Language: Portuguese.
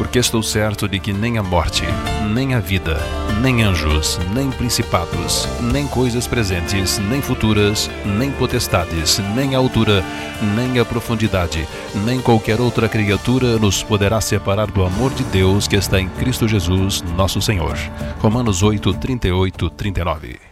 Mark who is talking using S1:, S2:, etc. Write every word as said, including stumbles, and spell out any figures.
S1: porque estou certo de que nem a morte, nem a vida, nem anjos, nem principados, nem coisas presentes, nem futuras, nem potestades, nem a altura, nem a profundidade, nem qualquer outra criatura nos poderá separar do amor de Deus que está em Cristo Jesus, nosso Senhor. Romanos oito, trinta e oito, trinta e nove.